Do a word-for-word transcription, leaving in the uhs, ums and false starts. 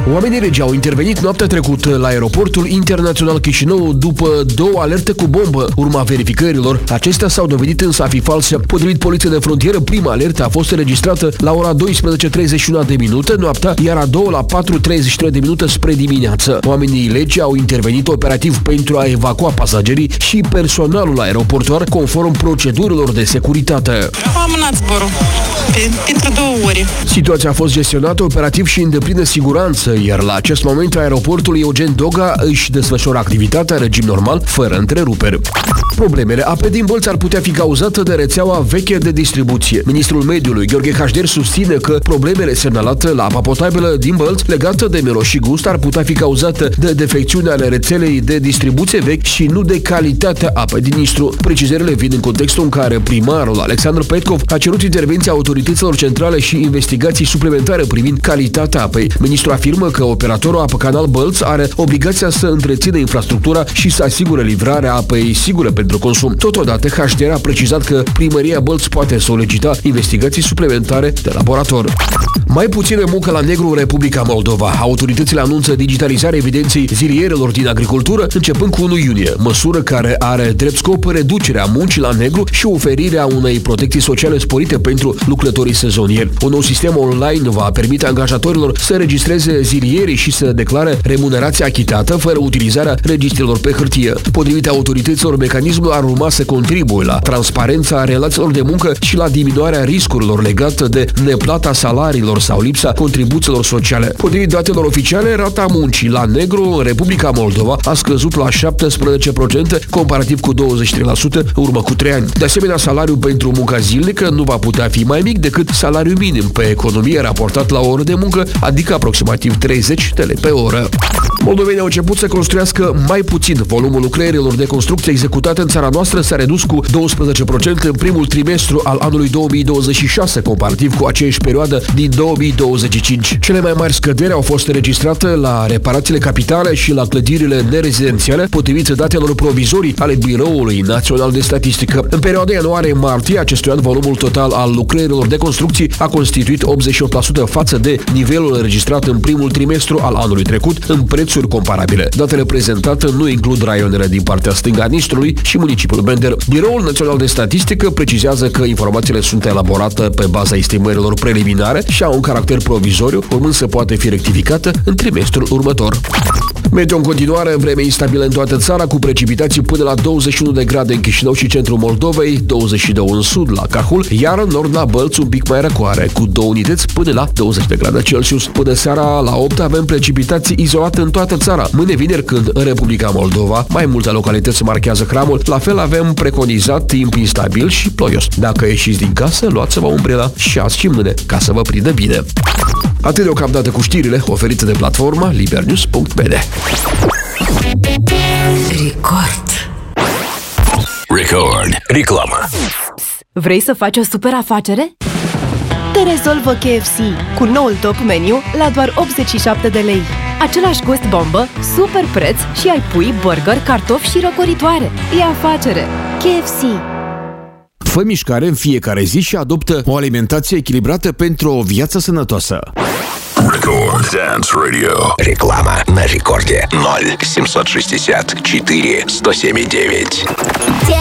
Oamenii regi au intervenit noaptea trecută la aeroportul internațional Chișinău după două alerte cu bombă. Urma verificărilor, acestea s-au dovedit însă a fi false. Potrivit Poliției de Frontieră, prima alertă a fost înregistrată la ora douăsprezece treizeci și unu de minute noaptea, iar a doua la patru treizeci și trei de minute spre dimineață. Oamenii legii au intervenit operativ pentru a evacua pasagerii și personalul aeroportuar conform procedurilor de securitate. Am amânat zborul pentru două ore. Situația a fost gestionată operativ și în deplină siguranță, iar la acest moment aeroportul Eugen Doga își desfășoară activitatea în regim normal, fără întreruperi. Problemele apei din Bălți ar putea fi cauzate de rețeaua veche de distribuție. Ministrul Mediului, Gheorghe Hașder, susține că problemele semnalate la apa potabilă din Bălți, legate de miros și gust, ar putea fi cauzate de defecțiuni ale rețelei de distribuție vechi și nu de calitatea apei din Nistru. Precizările vin în contextul în care primarul Alexandru Petkov a cerut intervenția autorităților centrale și investigații suplimentare privind calitatea apei. Ministrul afirmă că operatorul Apă Canal Bălți are obligația să întrețină infrastructura și să asigure livrarea apei sigure pentru consum. Totodată, H D R a precizat că Primăria Bălți poate solicita investigații suplimentare de laborator. Mai puțină muncă la negru în Republica Moldova. Autoritățile anunță digitalizarea evidenței zilierelor din agricultură începând cu unu iunie, măsură care are drept scop reducerea muncii la negru și oferirea unei protecții sociale sporite pentru lucrătorii sezonieri. Un nou sistem online va permite angajatorilor să registreze zilierii și să declare remunerația achitată fără utilizarea registrelor pe hârtie. Potrivit autorităților, mecanismul ar urma să contribuie la transparența relațiilor de muncă și la diminuarea riscurilor legate de neplata salariilor sau lipsa contribuțiilor sociale. Potrivit datelor oficiale, rata muncii la negru în Republica Moldova a scăzut la șaptesprezece la sută comparativ cu douăzeci și trei la sută în urmă cu trei ani. De asemenea, salariul pentru munca zilnică nu va putea fi mai mic decât salariul minim pe economie raportat la o oră de muncă, adică aproximativ treizeci de lei pe oră. Moldovenii au început să construiască mai puțin. Volumul lucrărilor de construcție executate în țara noastră s-a redus cu doisprezece la sută în primul trimestru al anului două mii douăzeci și șase, comparativ cu aceeași perioadă din două mii douăzeci și cinci. Cele mai mari scăderi au fost înregistrate la reparațiile capitale și la clădirile nerezidențiale, potrivit datelor provizorii ale Biroului Național de Statistică. În perioada ianuarie-martie acestui an, volumul total al lucrărilor de construcții a constituit optzeci și opt la sută față de nivelul înregistrat în primul trimestru al anului trecut, în prețuri comparabile. Datele prezentate nu includ raionele din partea stângă a Nistrului și municipiul Bender. Biroul Național de Statistică precizează că informațiile sunt elaborate pe baza estimărilor preliminare și au un caracter provizoriu, urmând să poate fi rectificată în trimestrul următor. Meteo în continuare, vreme instabilă în toată țara, cu precipitații până la douăzeci și unu de grade în Chișinău și centrul Moldovei, douăzeci și doi în sud la Cahul, iar în nord la Bălți un pic mai răcoare, cu două unități până la douăzeci de grade Celsius. Până seara la opt avem precipitații izolate în toată țara. Mâine vineri, când în Republica Moldova mai multe localități marchează hramul, la fel avem preconizat timp instabil și ploios. Dacă ieșiți din casă, luați-vă umbrela și azi și mâine, ca să vă prindă bine. Atât deocamdată cu știrile oferite de platforma libernews punct b d. Record. Record. Reclamă. Vrei să faci o super afacere? Te rezolvă K F C cu noul top meniu la doar optzeci și șapte de lei. Același gust bombă, super preț și ai pui, burger, cartofi și răcoritoare. E afacere. K F C. Fă mișcare în fiecare zi și adoptă o alimentație echilibrată pentru o viață sănătoasă. Record Dance Radio. Реклама на рекорде ноль семьсот шестьдесят четыре сто семь девять.